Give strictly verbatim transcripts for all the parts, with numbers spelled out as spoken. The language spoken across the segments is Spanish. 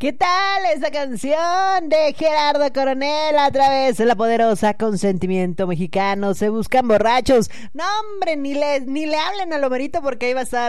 ¿Qué tal esa canción de Gerardo Coronel a través de la poderosa Consentimiento Mexicano? Se buscan borrachos. No, hombre, ni le, ni le hablen al Homerito porque ahí va a estar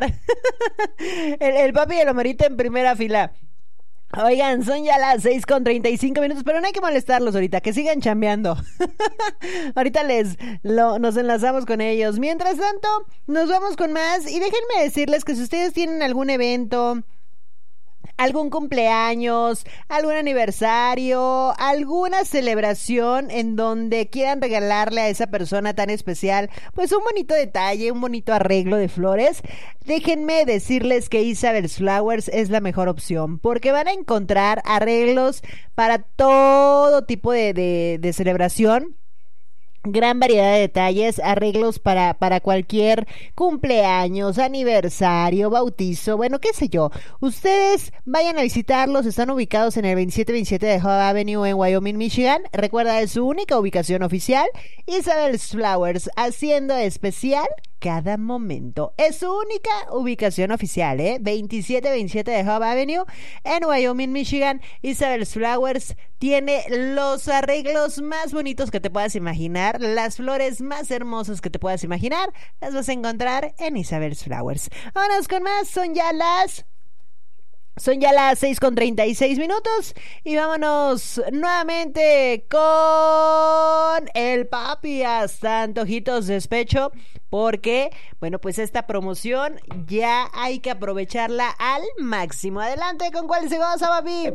el, el papi y el Homerito en primera fila. Oigan, son ya las seis con treinta y cinco minutos, pero no hay que molestarlos ahorita, que sigan chambeando. Ahorita les lo, nos enlazamos con ellos. Mientras tanto, nos vamos con más. Y déjenme decirles que si ustedes tienen algún evento, algún cumpleaños, algún aniversario, alguna celebración en donde quieran regalarle a esa persona tan especial, pues un bonito detalle, un bonito arreglo de flores, déjenme decirles que Isabel's Flowers es la mejor opción, porque van a encontrar arreglos para todo tipo de, de, de celebración. Gran variedad de detalles, arreglos para, para cualquier cumpleaños, aniversario, bautizo, bueno, qué sé yo. Ustedes vayan a visitarlos, están ubicados en el veintisiete veintisiete de Hope Avenue en Wyoming, Michigan. Recuerda, es su única ubicación oficial. Isabel's Flowers, haciendo especial cada momento. Es su única ubicación oficial, ¿eh? veintisiete veintisiete de Hope Avenue en Wyoming, Michigan. Isabel's Flowers tiene los arreglos más bonitos que te puedas imaginar, las flores más hermosas que te puedas imaginar, las vas a encontrar en Isabel's Flowers. Vámonos con más, son ya las... Son ya las seis con treinta y seis minutos y vámonos nuevamente con el papi hasta antojitos despecho, porque, bueno, pues esta promoción ya hay que aprovecharla al máximo. Adelante, ¿con cuál se goza, papi?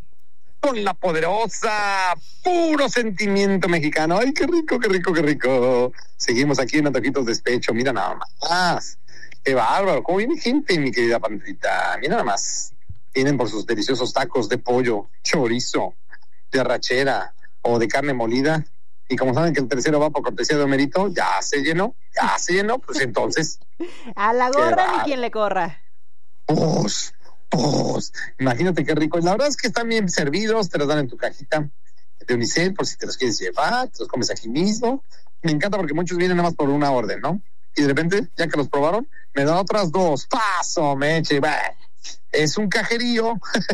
Con la poderosa, puro sentimiento mexicano. Ay, qué rico, qué rico, qué rico. Seguimos aquí en Antojitos Despecho, mira nada más. Qué bárbaro, cómo viene gente, mi querida Pandrita. Mira nada más. Tienen por sus deliciosos tacos de pollo, chorizo, de arrachera o de carne molida. Y como saben que el tercero va por cortesía de Homerito, ya se llenó, ya se llenó, pues entonces... A la gorra ni quien le corra. Pues, pues, imagínate qué rico. La verdad es que están bien servidos, te los dan en tu cajita de unicel, por si te los quieres llevar, te los comes aquí mismo. Me encanta porque muchos vienen nada más por una orden, ¿no? Y de repente, ya que los probaron, me dan otras dos. ¡Paso, meche! ¡Bah! Es un cajerío.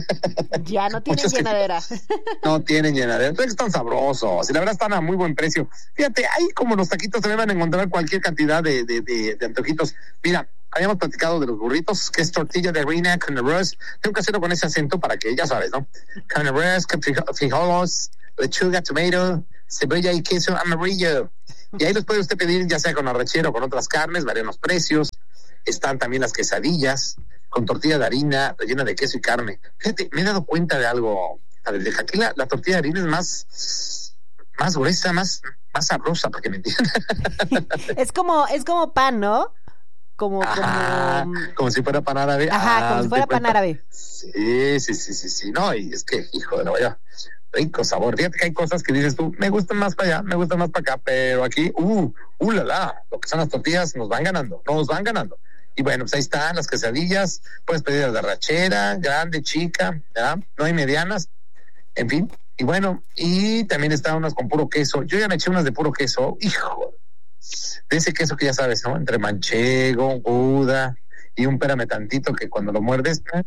Ya no tienen llenadera. Que no tienen llenadera. Entonces están sabrosos. Y la verdad están a muy buen precio. Fíjate, ahí como los taquitos se van a encontrar cualquier cantidad de, de, de, de antojitos. Mira, habíamos platicado de los burritos, que es tortilla de harina con arroz. Tengo que hacerlo con ese acento para que ya sabes, ¿no? Con arroz, con frijoles, lechuga, tomato, cebolla y queso amarillo. Y ahí los puede usted pedir ya sea con arrachera o con otras carnes, varían los precios. Están también las quesadillas con tortilla de harina rellena de queso y carne. Fíjate, me he dado cuenta de algo. A ver, deja aquí la, la tortilla de harina es más, más gruesa, más, más sabrosa, para que me entiendan. Es como, es como pan, ¿no? Como, Ajá, como... como si fuera pan árabe. Ajá, ah, como si fuera pan árabe. Sí, sí, sí, sí, sí. No, y es que, hijo de la vaya, rico sabor. Fíjate que hay cosas que dices tú, me gustan más para allá, me gustan más para acá, pero aquí, uh, uh, la, la, lo que son las tortillas nos van ganando, nos van ganando. Y bueno, pues ahí están las quesadillas, puedes pedir de arrachera, grande, chica, ¿verdad? No hay medianas, en fin. Y bueno, y también están unas con puro queso. Yo ya me eché unas de puro queso, hijo, de ese queso que ya sabes, ¿no? Entre manchego, Gouda y un pérame tantito que cuando lo muerdes, ¿eh?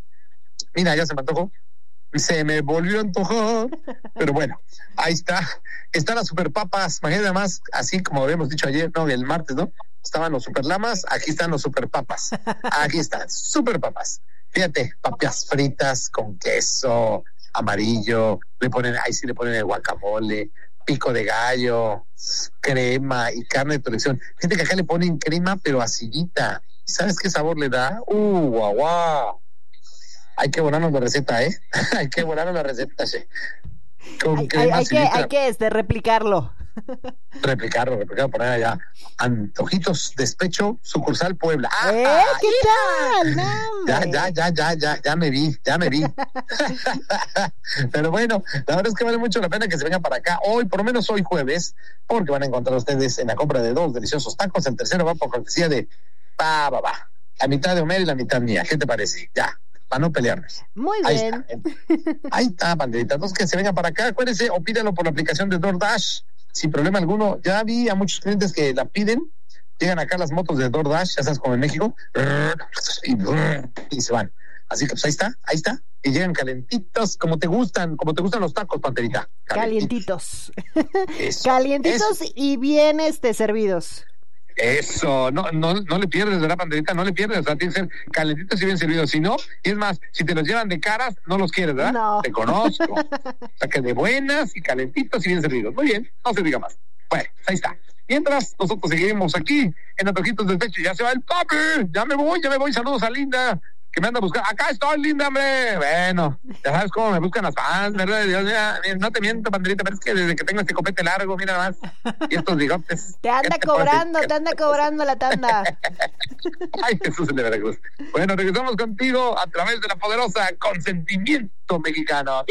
Mira, ya se me antojó. Se me volvió a antojar. Pero bueno, ahí está. Están las superpapas, imagínate más, así como habíamos dicho ayer, no, el martes, ¿no? Estaban los superlamas, aquí están los superpapas. Aquí están, superpapas. Fíjate, papas fritas con queso amarillo, le ponen, ahí sí le ponen el guacamole, pico de gallo, crema y carne de tu elección. Fíjate que acá le ponen crema, pero acidita. ¿Sabes qué sabor le da? ¡Uh, guau, guau! Hay que borrarnos la receta, ¿eh? Hay que borrarnos la receta, che. Con hay, crema hay, hay que, hay que este, replicarlo. Replicarlo, replicarlo, poner allá. Antojitos Despecho, sucursal Puebla. ¡Ah! ¿Eh? ¿Qué tal? No, ya, ya, ya, ya, ya, ya me vi, ya me vi. Pero bueno, la verdad es que vale mucho la pena que se vengan para acá hoy, por lo menos hoy jueves, porque van a encontrar ustedes en la compra de dos deliciosos tacos. El tercero va por cortesía de pa, va, va. La mitad de Homer y la mitad mía. ¿Qué te parece? Ya. Para no pelearnos. Muy Ahí bien. Está. Ahí está, banderita. Entonces que se vengan para acá, acuérdense, o pídanlo por la aplicación de DoorDash, sin problema alguno. Ya vi a muchos clientes que la piden, llegan acá las motos de DoorDash, ya sabes, como en México, y, y se van. Así que pues ahí está, ahí está. Y llegan calentitos, como te gustan, como te gustan los tacos, Panterita. Calientitos. Eso, Calientitos eso. y bien este, servidos. Eso, no, no, no le pierdes, ¿verdad, Panterita? No le pierdes, o sea, tienen que ser calentitos y bien servidos. Si no, y es más, si te los llevan de caras, no los quieres, ¿verdad? No. Te conozco. O sea, que de buenas y calentitos y bien servidos. Muy bien, no se diga más. Bueno, ahí está. Mientras, nosotros seguimos aquí en Antojitos del Pecho. Ya se va el papi. Ya me voy, ya me voy. Saludos a Linda, que me anda a buscar. Acá estoy, Linda, hombre. Bueno, ya sabes cómo me buscan las fans, ¿verdad? Dios, mira, mira, no te miento, Panderita, pero es que desde que tengo este copete largo, mira nada más. Y estos bigotes. Te anda te cobrando, pasa? te anda cobrando la tanda. Ay, Jesús de Veracruz. Bueno, regresamos contigo a través de la poderosa Consentimiento Mexicano.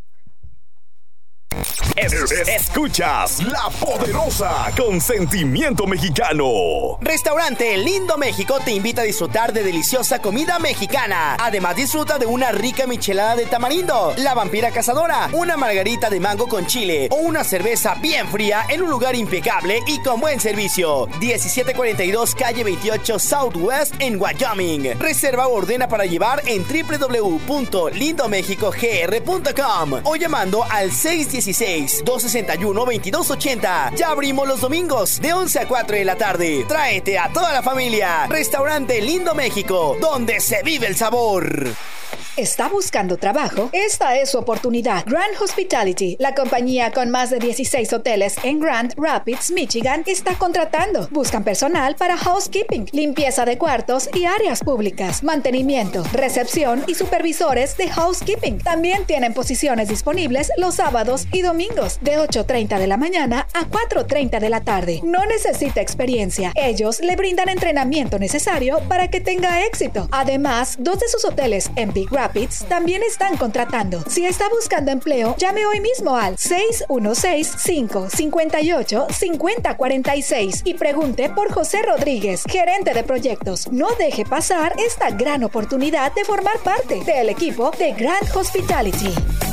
Es- escuchas La Poderosa Consentimiento Mexicano. Restaurante Lindo México te invita a disfrutar de deliciosa comida mexicana. Además, disfruta de una rica michelada de tamarindo, la vampira cazadora, una margarita de mango con chile o una cerveza bien fría en un lugar impecable y con buen servicio. diecisiete cuarenta y dos Calle veintiocho Southwest en Wyoming. Reserva o ordena para llevar en doble u doble u doble u punto lindo mexico g r punto com o llamando al seis uno seis, dos seis uno, veintidós ochenta. Ya abrimos los domingos de once a cuatro de la tarde. Tráete a toda la familia. Restaurante Lindo México, donde se vive el sabor. ¿Está buscando trabajo? Esta es su oportunidad. Grand Hospitality, la compañía con más de dieciséis hoteles en Grand Rapids, Michigan, está contratando. Buscan personal para housekeeping, limpieza de cuartos y áreas públicas, mantenimiento, recepción y supervisores de housekeeping. También tienen posiciones disponibles los sábados y domingos de ocho treinta de la mañana a cuatro treinta de la tarde. No necesita experiencia. Ellos le brindan entrenamiento necesario para que tenga éxito. Además, dos de sus hoteles en Big Rapids también están contratando. Si está buscando empleo, llame hoy mismo al seis uno seis, cinco cinco ocho, cinco cero cuatro seis y pregunte por José Rodríguez, gerente de proyectos. No deje pasar esta gran oportunidad de formar parte del equipo de Grand Hospitality.